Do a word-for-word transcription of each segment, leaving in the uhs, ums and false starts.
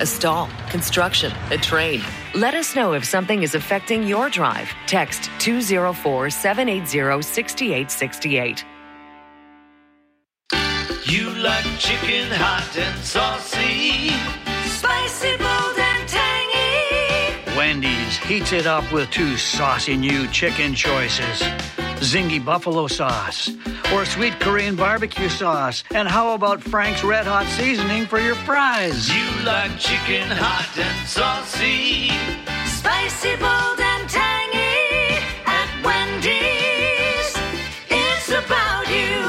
a stall, construction, a train. Let us know if something is affecting your drive. Text two oh four, seven eight zero, six eight six eight. You like chicken hot and saucy, spicy, bold and tangy. Wendy's heats it up with two saucy new chicken choices. Zingy buffalo sauce or sweet Korean barbecue sauce. And how about Frank's Red Hot seasoning for your fries? You like chicken hot and saucy, spicy, bold and tangy. At Wendy's, it's about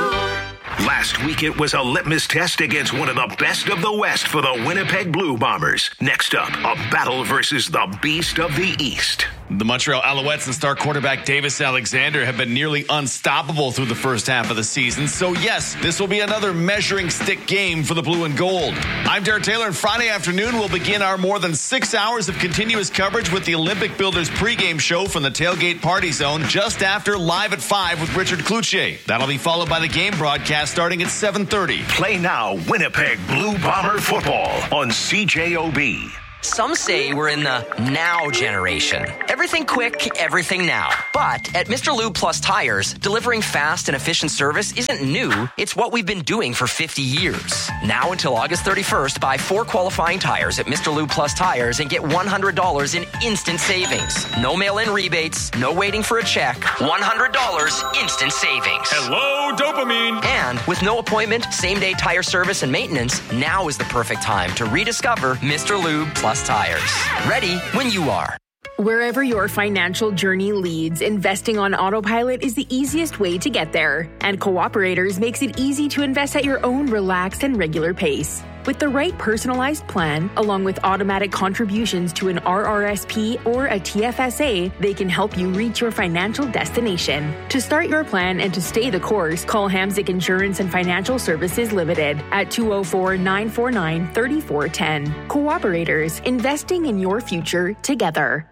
you. Last week it was a litmus test against one of the best of the West for the Winnipeg Blue Bombers. Next up, a battle versus the Beast of the East. The Montreal Alouettes and star quarterback Davis Alexander have been nearly unstoppable through the first half of the season. So yes, this will be another measuring stick game for the blue and gold. I'm Derek Taylor, and Friday afternoon we'll begin our more than six hours of continuous coverage with the Olympic Builders pregame show from the Tailgate Party Zone just after Live at five with Richard Cloutier. That'll be followed by the game broadcast starting at seven thirty. Play now Winnipeg Blue Bomber football on C J O B. Some say we're in the now generation. Everything quick, everything now. But at Mister Lube Plus Tires, delivering fast and efficient service isn't new. It's what we've been doing for fifty years. Now until August thirty-first, buy four qualifying tires at Mister Lube Plus Tires and get one hundred dollars in instant savings. No mail-in rebates, no waiting for a check. one hundred dollars instant savings. Hello, dopamine. And with no appointment, same-day tire service and maintenance, now is the perfect time to rediscover Mister Lube Plus Tires. Ready when you are. Wherever your financial journey leads, investing on autopilot is the easiest way to get there. And Cooperators makes it easy to invest at your own relaxed and regular pace. With the right personalized plan, along with automatic contributions to an R R S P or a T F S A, they can help you reach your financial destination. To start your plan and to stay the course, call Hamzik Insurance and Financial Services Limited at two oh four, nine four nine, three four one oh. Cooperators, investing in your future together.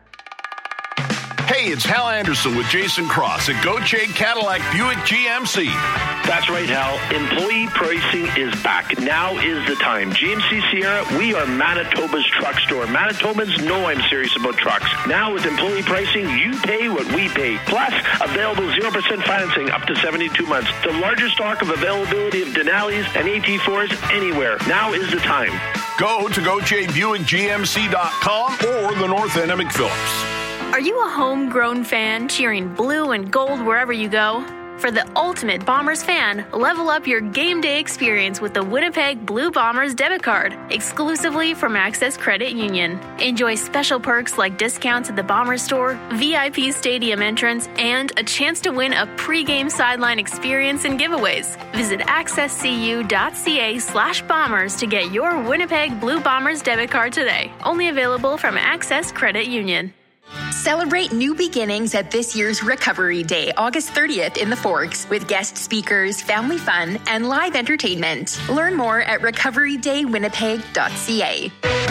Hey, it's Hal Anderson with Jason Cross at Gauthier Cadillac Buick G M C. That's right, Hal. Employee pricing is back. Now is the time. G M C Sierra, we are Manitoba's truck store. Manitobans know I'm serious about trucks. Now with employee pricing, you pay what we pay. Plus, available zero percent financing up to seventy-two months. The largest stock of availability of Denali's and A T fours anywhere. Now is the time. Go to Gauthier Buick G M C dot com or the North End of McPhillips. Are you a homegrown fan cheering blue and gold wherever you go? For the ultimate Bombers fan, level up your game day experience with the Winnipeg Blue Bombers debit card, exclusively from Access Credit Union. Enjoy special perks like discounts at the Bombers store, V I P stadium entrance, and a chance to win a pregame sideline experience and giveaways. Visit accesscu.ca slash bombers to get your Winnipeg Blue Bombers debit card today. Only available from Access Credit Union. Celebrate new beginnings at this year's Recovery Day, August thirtieth in the Forks, with guest speakers, family fun, and live entertainment. Learn more at recovery day winnipeg dot c a.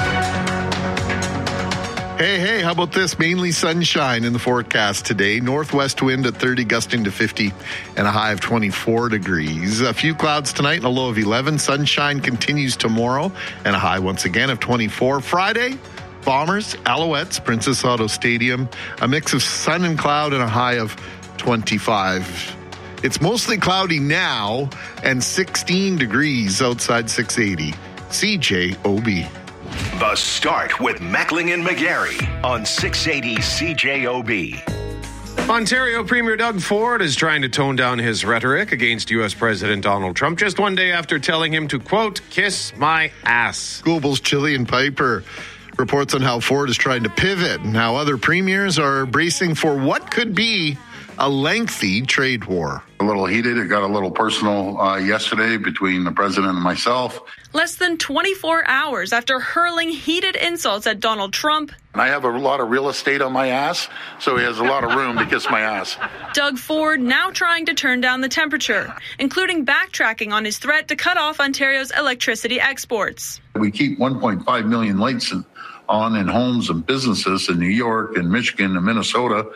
Hey, hey, how about this? Mainly sunshine in the forecast today. Northwest wind at thirty, gusting to fifty, and a high of twenty-four degrees. A few clouds tonight and a low of eleven. Sunshine continues tomorrow, and a high once again of twenty-four. Friday, Bombers, Alouettes, Princess Auto Stadium, a mix of sun and cloud and a high of twenty-five. It's mostly cloudy now and sixteen degrees outside six eighty. C J O B. The Start with Mackling and McGarry on six eighty C J O B. Ontario Premier Doug Ford is trying to tone down his rhetoric against U S President Donald Trump just one day after telling him to, quote, kiss my ass. Global's Jillian Piper reports on how Ford is trying to pivot and how other premiers are bracing for what could be a lengthy trade war. A little heated. It got a little personal uh, yesterday between the president and myself. Less than twenty-four hours after hurling heated insults at Donald Trump. And I have a lot of real estate on my ass, so he has a lot of room to kiss my ass. Doug Ford now trying to turn down the temperature, including backtracking on his threat to cut off Ontario's electricity exports. We keep one point five million lights in, on in homes and businesses in New York and Michigan and Minnesota.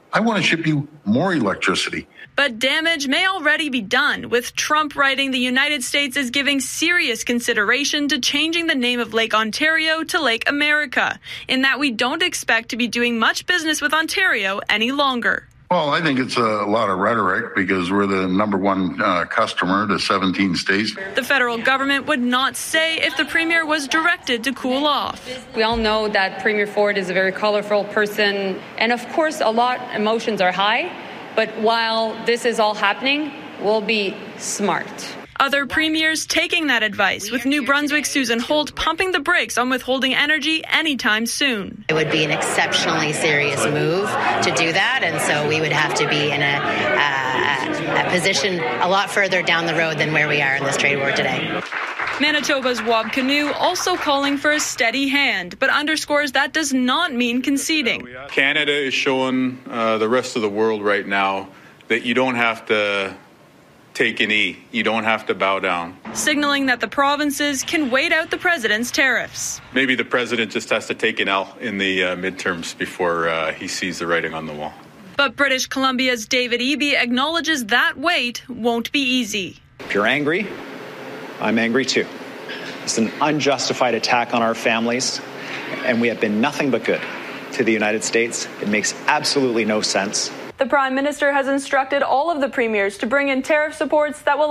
I want to ship you more electricity. But damage may already be done, with Trump writing the United States is giving serious consideration to changing the name of Lake Ontario to Lake America, in that we don't expect to be doing much business with Ontario any longer. Well, I think it's a lot of rhetoric because we're the number one uh, customer to seventeen states. The federal government would not say if the premier was directed to cool off. We all know that Premier Ford is a very colorful person, and of course, a lot of emotions are high. But while this is all happening, we'll be smart. Other premiers taking that advice, with New Brunswick's Susan Holt pumping the brakes on withholding energy anytime soon. It would be an exceptionally serious move to do that, and so we would have to be in a, a, a position a lot further down the road than where we are in this trade war today. Manitoba's Wab Kinew also calling for a steady hand, but underscores that does not mean conceding. Canada is showing uh, the rest of the world right now that you don't have to take an E. You don't have to bow down. Signaling that the provinces can wait out the president's tariffs. Maybe the president just has to take an L in the uh, midterms before uh, he sees the writing on the wall. But British Columbia's David Eby acknowledges that wait won't be easy. If you're angry, I'm angry too. It's an unjustified attack on our families, and we have been nothing but good to the United States. It makes absolutely no sense. The Prime Minister has instructed all of the premiers to bring in tariff supports that will